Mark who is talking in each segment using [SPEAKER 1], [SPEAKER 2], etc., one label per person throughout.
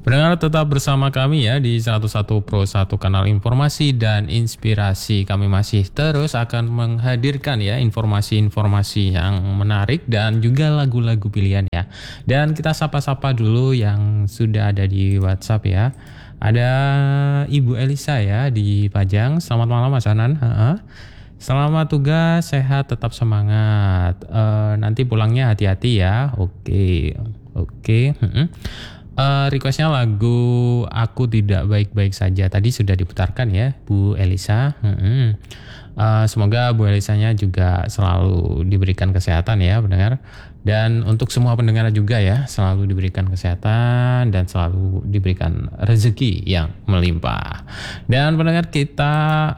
[SPEAKER 1] Pendengar tetap bersama kami ya di 101 Pro 1 kanal informasi dan inspirasi. Kami masih terus akan menghadirkan ya informasi-informasi yang menarik dan juga lagu-lagu pilihan ya. Dan kita sapa-sapa dulu yang sudah ada di WhatsApp ya. Ada Ibu Elisa ya di Pajang. Selamat malam Mas Anan. Selamat tugas, sehat, tetap semangat. Nanti pulangnya hati-hati ya. Oke. Requestnya lagu Aku Tidak Baik-Baik Saja. Tadi sudah diputarkan ya Bu Elisa. Semoga Bu Elisanya juga selalu diberikan kesehatan ya pendengar. Dan untuk semua pendengar juga ya, selalu diberikan kesehatan dan selalu diberikan rezeki yang melimpah. Dan pendengar, kita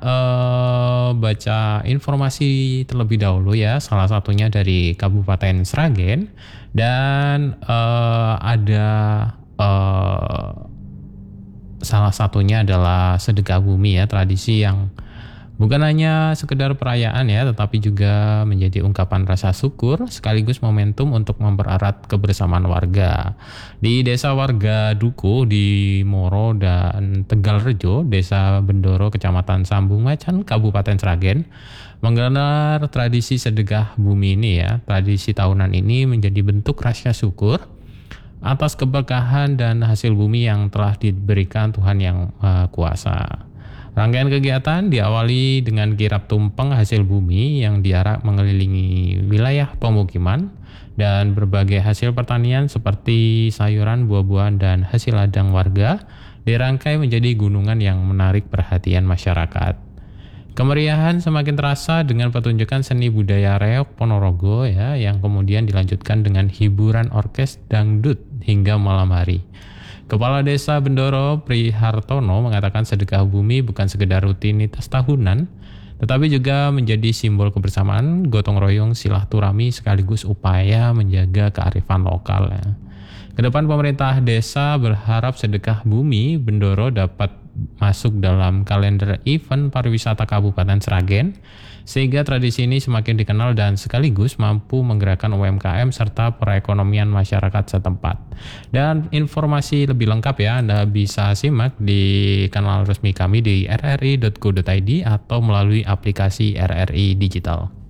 [SPEAKER 1] baca informasi terlebih dahulu ya, salah satunya dari Kabupaten Sragen. Dan ada salah satunya adalah sedekah bumi ya, tradisi yang bukan hanya sekedar perayaan ya, tetapi juga menjadi ungkapan rasa syukur sekaligus momentum untuk mempererat kebersamaan warga. Di Desa Warga Duku di Moro dan Tegalrejo, Desa Bendoro, Kecamatan Sambung Macan, Kabupaten Sragen, menggelar tradisi sedekah bumi ini ya. Tradisi tahunan ini menjadi bentuk rasa syukur atas keberkahan dan hasil bumi yang telah diberikan Tuhan yang Maha Kuasa. Rangkaian kegiatan diawali dengan kirap tumpeng hasil bumi yang diarak mengelilingi wilayah pemukiman dan berbagai hasil pertanian seperti sayuran, buah-buahan, dan hasil ladang warga dirangkai menjadi gunungan yang menarik perhatian masyarakat. Kemeriahan semakin terasa dengan pertunjukan seni budaya reok Ponorogo ya, yang kemudian dilanjutkan dengan hiburan orkes dangdut hingga malam hari. Kepala Desa Bendoro Prihartono mengatakan sedekah bumi bukan sekedar rutinitas tahunan, tetapi juga menjadi simbol kebersamaan, gotong royong, silaturahmi sekaligus upaya menjaga kearifan lokal ya. Kedepan pemerintah desa berharap sedekah bumi Bendoro dapat masuk dalam kalender event pariwisata Kabupaten Sragen, sehingga tradisi ini semakin dikenal dan sekaligus mampu menggerakkan UMKM serta perekonomian masyarakat setempat. Dan informasi lebih lengkap ya Anda bisa simak di kanal resmi kami di rri.co.id atau melalui aplikasi RRI Digital.